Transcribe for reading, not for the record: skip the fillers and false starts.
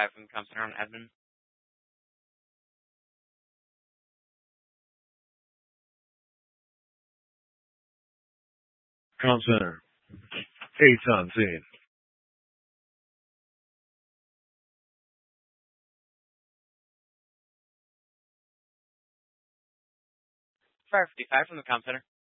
555 from the Com Center on admin. Com Center. 8's on scene. Fire 55 from the Com Center.